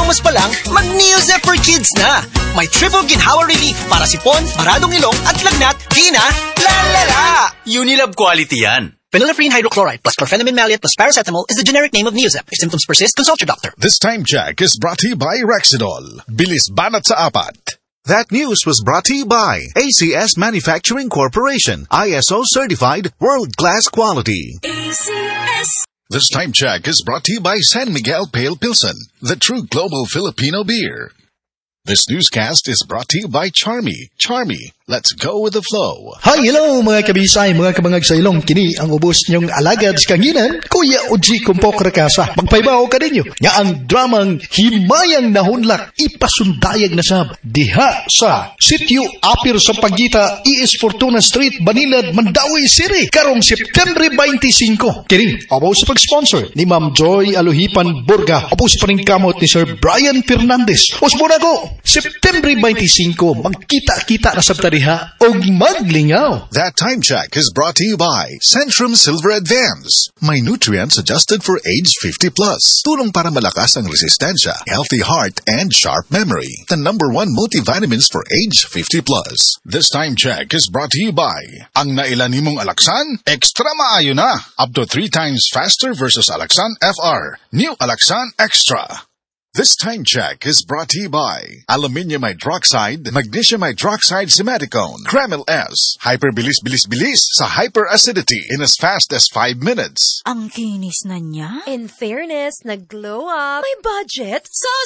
mas pa lang, mag-Neosep for Kids na. May triple ginhawa relief para sipon, maradong ilong at lagnat, di na lalala. Unilab quality yan. Phenylephrine hydrochloride plus chlorpheniramine maleate plus paracetamol is the generic name of Neosep. If symptoms persist, consult your doctor. This time check is brought to you by Rexidol. Bilis banat sa apat. That news was brought to you by ACS Manufacturing Corporation, ISO certified world-class quality. ACS. This time check is brought to you by San Miguel Pale Pilsen, the true global Filipino beer. This newscast is brought to you by Charmy. Charmy, let's go with the flow. Hi, hello mga kabisay, mga kabangag sa ilong. Kini ang ubos niyong alagad sa kanginan, Kuya Uji Kumpok Rakasa. Magpaibaw ka ninyo nga ang dramang Himayang Nahunlak ipasundayag na sab diha sa Sitio Apir sa Pagita, E.S. Fortuna Street, Banilad, Mandawi City, karong September 25. Kini, abo sa pag-sponsor ni Ma'am Joy Aluhipan Burga, abo sa paningkamot ni Sir Brian Fernandez. Usmuna ko, September 25, magkita-kita na sa tariha o maglingaw. That time check is brought to you by Centrum Silver Advance. May nutrients adjusted for age 50 plus. Tulong para malakas ang resistensya, healthy heart, and sharp memory. The #1 multivitamins for age 50 plus. This time check is brought to you by ang nailan nimong Alaxan, extra maayo na. Up to 3 times faster versus Alaxan FR. New Alaxan Extra. This time check is brought to you by Aluminium Hydroxide, Magnesium Hydroxide Simaticone, Kremil S, Hyperbilis-bilis-bilis sa hyperacidity in as fast as 5 minutes. Ang kinis na niya. In fairness, nag-glow up. May budget. So